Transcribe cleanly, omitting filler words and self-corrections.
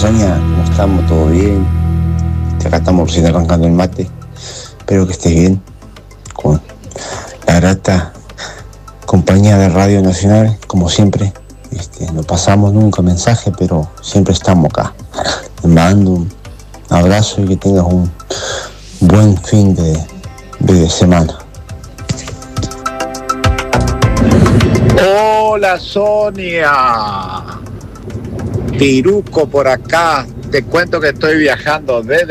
Sonia, ¿cómo estamos? ¿Todo bien? Acá estamos recién arrancando el mate. Espero que estés bien. Con la grata compañía de Radio Nacional, como siempre. No pasamos nunca mensaje, pero siempre estamos acá. Te mando un abrazo y que tengas un buen fin de semana. Hola Sonia, Piruco por acá. Te cuento que estoy viajando desde